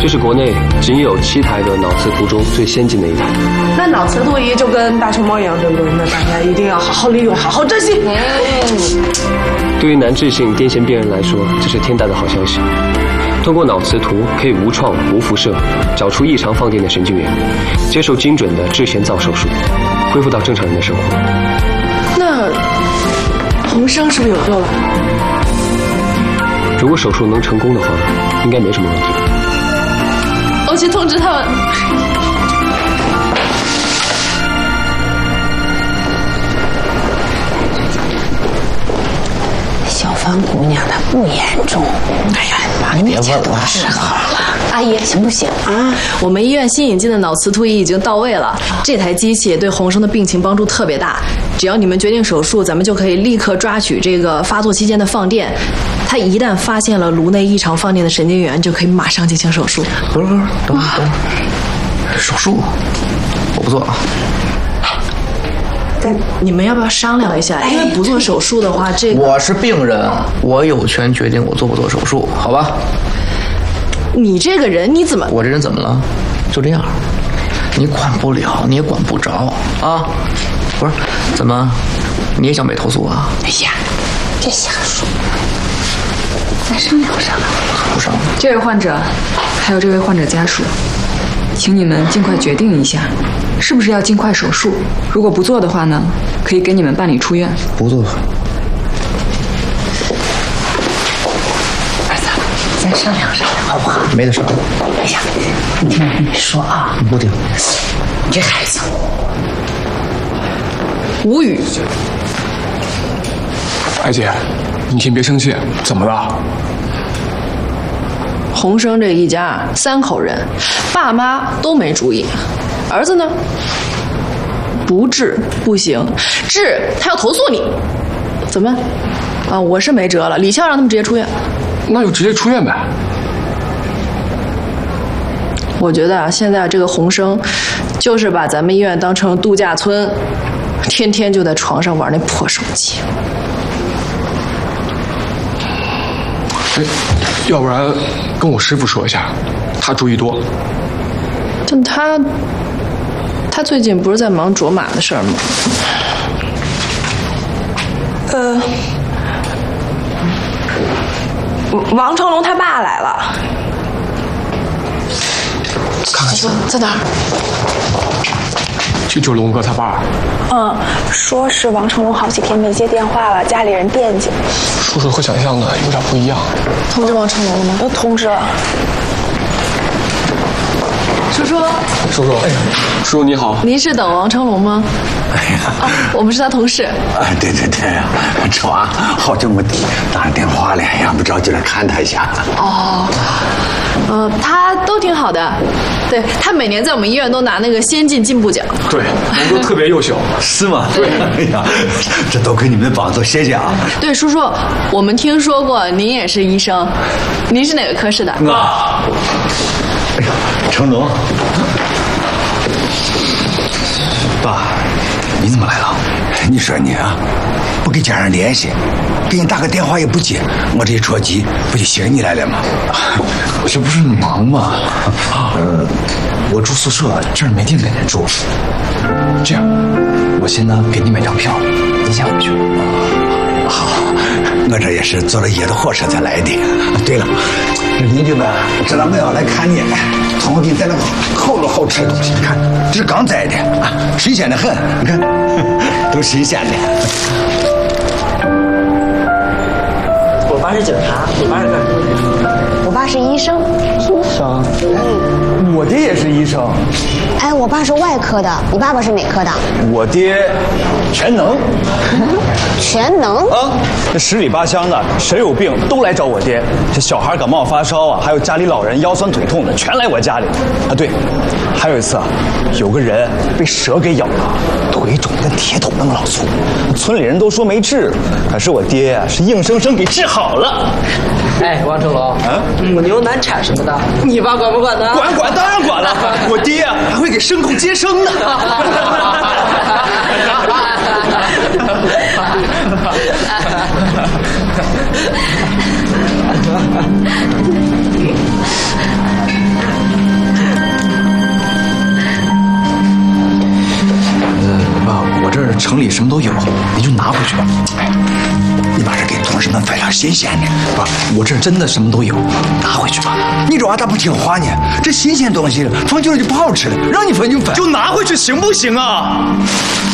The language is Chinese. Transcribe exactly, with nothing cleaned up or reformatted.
这是国内仅有七台的脑磁图中最先进的一台。 那脑磁图仪就跟大熊猫一样珍贵，那大家一定要好好利用，好好珍惜。嗯。 对于难治性癫痫病人来说，这是天大的好消息。通过脑磁图可以无创无辐射找出异常放电的神经元，接受精准的治前灶手术，恢复到正常人的生活。 那洪生是不是有救了？ 如果手术能成功的话，应该没什么问题。 我去通知他们。 小芳姑娘她不严重，哎呀，把你别问了，是好了。阿姨，行不行啊？ 我们医院新引进的脑磁图仪已经到位了，这台机器对洪生的病情帮助特别大。只要你们决定手术，咱们就可以立刻抓取这个发作期间的放电。他一旦发现了颅内异常放电的神经元，就可以马上进行手术。 不是不是，等等，手术我不做啊。 你们要不要商量一下？因为不做手术的话，这个我是病人，我有权决定我做不做手术，好吧？ 你这个人你怎么？ 我这人怎么了？就这样，你管不了，你也管不着啊！不是，怎么你也想被投诉啊？ 哎呀，别瞎说，咱商量商量。 不商量。 这位患者，还有这位患者家属，请你们尽快决定一下。是不是要尽快手术？如果不做的话呢，可以给你们办理出院。 不做。 儿子，咱商量商量好不好？ 没得商量。 哎呀，你听我跟你说啊， 不听。 你这孩子， 无语。 艾姐，你先别生气，怎么了？ 洪生这一家三口人，爸妈都没主意。儿子呢？不治不行，治他要投诉你，怎么？啊，我是没辙了。李俏让他们直接出院， 那就直接出院呗。 我觉得啊，现在这个洪生，就是把咱们医院当成度假村，天天就在床上玩那破手机。 哎，要不然跟我师傅说一下，他主意多。 但他。他最近不是在忙卓玛的事儿吗？ 呃，王成龙他爸来了。 看看在哪儿？ 就就龙哥他爸。 嗯，说是王成龙好几天没接电话了，家里人惦记。 叔叔和想象的有点不一样。 通知王成龙了吗？ 都通知了。 叔叔， 叔叔，哎呀，叔叔你好， 您是等王成龙吗？ 哎呀， 啊，我们是他同事。 啊，对对对，这娃好久没打上电话了，要不着急来看他一下。 哦，呃，他都挺好的，对他每年在我们医院都拿那个先进进步奖。 对，龙哥特别优秀。 是吗？对，哎呀，这都亏你们帮助，谢谢啊。 对，叔叔，我们听说过您也是医生，您是哪个科室的？ 啊。哎呀，成龙，爸，你怎么来了？你说你啊，不跟家人联系，给你打个电话也不接，我这一着急，不就寻你来了吗？ 我这不是忙吗？呃，我住宿舍，这儿没地给人住。这样，我先呢给你买张票，你先回去。 好，我这也是坐了夜的火车才来的。对了，邻居们知道我要来看你，从我给你带了个好多好吃的东西，你看这是刚摘的啊，新鲜的很，你看都新鲜的。 我爸是警察，你爸是干什么的？ 我爸是医生。 医生？哎，我爹也是医生。 哎，我爸是外科的，你爸爸是哪科的？ 我爹全能。 全能啊！这十里八乡的，谁有病都来找我爹。这小孩感冒发烧啊，还有家里老人腰酸腿痛的，全来我家里。啊，对，还有一次啊，有个人被蛇给咬了，腿肿跟铁桶那么老粗，村里人都说没治，可是我爹啊是硬生生给治好了。哎，王成龙，啊，母牛难产什么的，你爸管不管呢？管管，当然管了。我爹啊还会给牲口接生呢。 城里什么都有，你就拿回去吧。 哎，你把这给同事们分点新鲜的。 不，我这真的什么都有，拿回去吧。 你这娃咋不听话呢？这新鲜东西放久了就不好吃了，让你分就分， 就拿回去行不行啊？